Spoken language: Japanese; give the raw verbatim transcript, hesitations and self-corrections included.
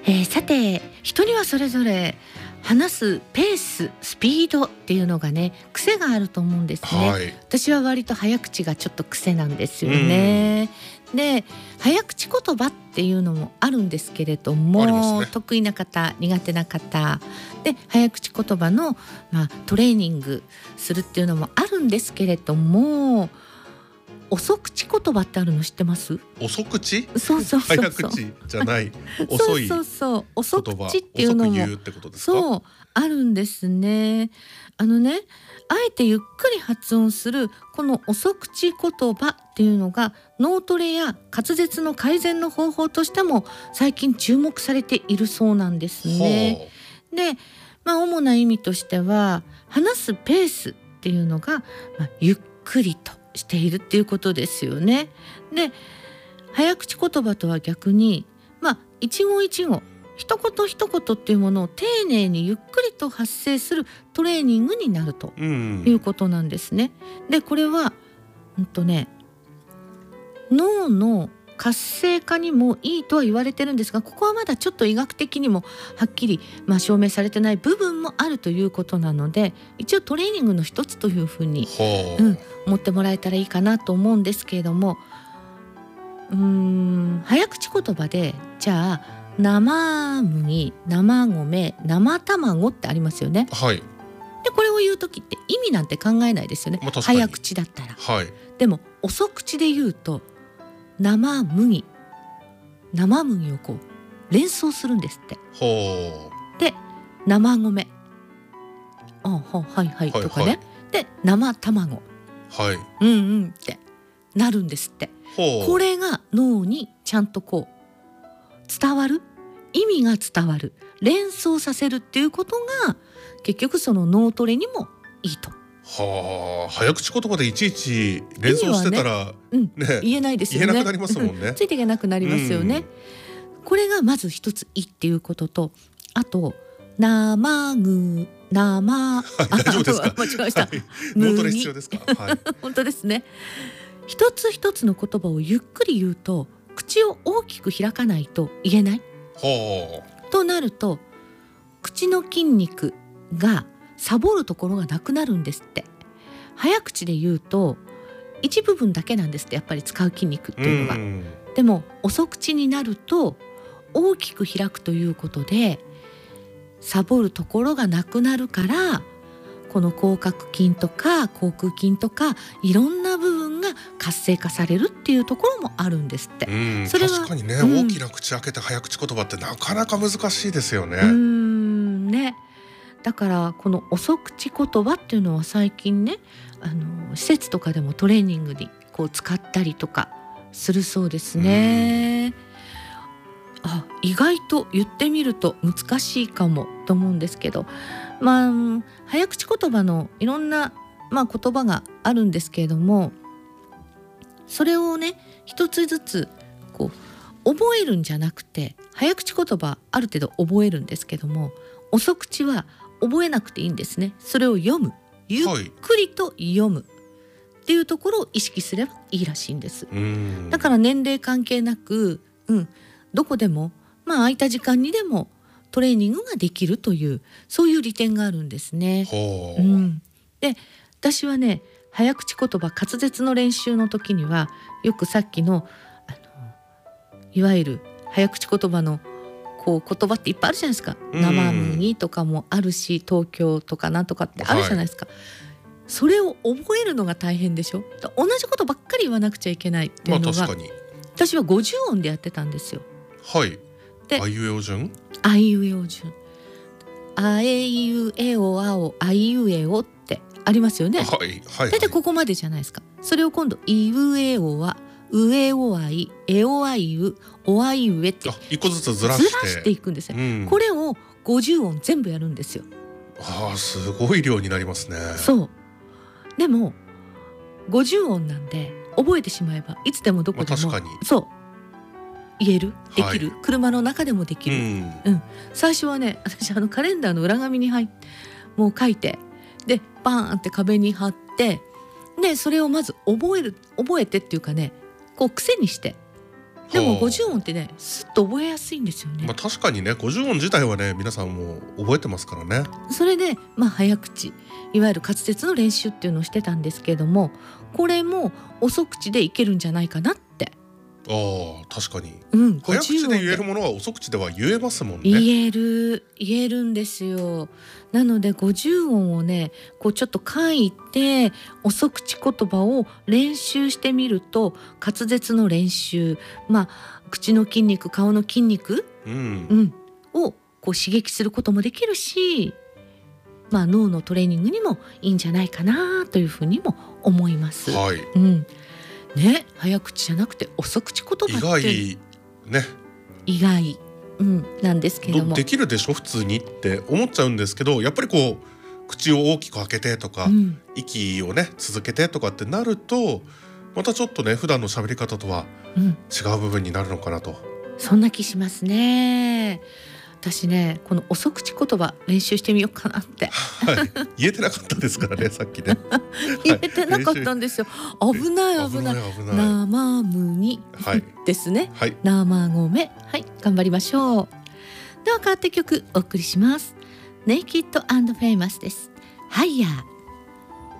えー、さて人にはそれぞれ話すペーススピードっていうのがね癖があると思うんですね、はい、私は割と早口がちょっと癖なんですよね。で早口言葉っていうのもあるんですけれども、ね、得意な方苦手な方で早口言葉の、まあ、トレーニングするっていうのもあるんですけれども、遅口言葉ってあるの知ってます？ 遅口？ そうそうそうそう、 早口じゃない遅い言葉、 そうそうそう遅口っていうのも遅く言うってことですか？ そうあるんですね。あのねあえてゆっくり発音するこの遅口言葉っていうのが脳トレや滑舌の改善の方法としても最近注目されているそうなんですね。で、まあ、主な意味としては話すペースっていうのが、まあ、ゆっくりとしているっていうことですよね。で早口言葉とは逆に、まあ、一語一語一言一言っていうものを丁寧にゆっくりと発声するトレーニングになるということなんですね。でこれは、うんとね、脳の活性化にもいいとは言われてるんですが、ここはまだちょっと医学的にもはっきり、まあ、証明されてない部分もあるということなので、一応トレーニングの一つというふうに、うん、思ってもらえたらいいかなと思うんですけれども、うーん早口言葉でじゃあ生麦、生米、生卵ってありますよね、 はい、 でこれを言うときって意味なんて考えないですよね、まあ、早口だったら、はい、でも遅口で言うと生麦生麦をこう連想するんですって。 ほうで生米あははいはい、はい、とかね、はい、で生卵、はい、うんうんってなるんですって。これが脳にちゃんとこう伝わる、意味が伝わる、連想させるっていうことが結局その脳トレにもいいと。 はあ、早口言葉でいちいち連想してたら、ねうんね、言えないですよね。 言えなくなりますもんね。 ついていけなくなりますよね。これがまず一ついいっていうことと、あと生ぐ生、はい、 大丈夫ですか？ 間違えました。はい、 脳トレ必要ですか？はい、 本当ですね。一つ一つの言葉をゆっくり言うと口を大きく開かないと言えない。 はあ、となると口の筋肉がサボるところがなくなるんですって。早口で言うと一部分だけなんですって、やっぱり使う筋肉っていうのが。でも遅口になると大きく開くということでサボるところがなくなるから、この口角筋とか口腔筋とかいろんな部分が活性化されるっていうところもあるんですって。 うんそれは確かにね、うん、大きな口開けて早口言葉ってなかなか難しいですよね。 うーんねだからこの遅口言葉っていうのは最近ね、あの施設とかでもトレーニングにこう使ったりとかするそうですね。あ、意外と言ってみると難しいかもと思うんですけど、まあ早口言葉のいろんな、まあ、言葉があるんですけれども、それをね一つずつこう覚えるんじゃなくて、早口言葉ある程度覚えるんですけども、遅口は覚えなくていいんですね。それを読む、ゆっくりと読むっていうところを意識すればいいらしいんです。だから年齢関係なく、うん、どこでも、まあ、空いた時間にでもトレーニングができるという、そういう利点があるんですね。うん、で私はね早口言葉滑舌の練習の時にはよくさっきの、あのいわゆる早口言葉のこう言葉っていっぱいあるじゃないですか。生麦とかもあるし、東京とかなんとかってあるじゃないですか、はい、それを覚えるのが大変でしょ。同じことばっかり言わなくちゃいけないっていうのが、まあ、確かに私はごじゅう音でやってたんですよ。 はい。であいうえお順あいうえお順、あえいうえおあおあいうえおってありますよね。はいはいはい、だいたいここまでじゃないですか。それを今度いうえおはうえおあいえおあいうおあいうえって一個ずつずらしてずらしていくんですね、うん、これをごじゅう音全部やるんですよ。 ああ、すごい量になりますね。 そうでもごじゅう音なんで覚えてしまえばいつでもどこでも、まあ、確かにそう言える、できる、はい、車の中でもできる、うんうん、最初はね私あのカレンダーの裏紙に入ってもう書いて、でバーンって壁に貼って、でそれをまず覚える覚えてっていうかね、こう癖にしてでもごじゅう音ってねすっと覚えやすいんですよね。 まあ、確かにねごじゅう音自体はね皆さんも覚えてますからね。 それでまあ早口いわゆる滑舌の練習っていうのをしてたんですけれども、これも遅口でいけるんじゃないかなって。 ああ確かに、 うん、 早口で言えるものは遅口では言えますもんね。 言える言えるんですよ。なのでごじゅう音をねこうちょっと書いて遅口言葉を練習してみると、滑舌の練習、まあ口の筋肉顔の筋肉、 うんうん、をこう刺激することもできるし、まあ、脳のトレーニングにもいいんじゃないかなというふうにも思います。 はい、 うんね、早口じゃなくて遅口言葉って意外ね意外、うん、なんですけども、 できるでしょ普通にって思っちゃうんですけど、やっぱりこう口を大きく開けてとか、 うん、 息をね続けてとかってなるとまたちょっとね普段の喋り方とはうん、 違う部分になるのかなと。 そんな気しますね。私ねこの遅口言葉練習してみようかなってはい、言えてなかったですからねさっきね言えてなかったんですよ。危ない危ない。 危ない生むに、 はい、 ですね。 はい、 生米、はい頑張りましょう。では変わって曲お送りします。ネイキッド&フェイマスです。ハイヤー。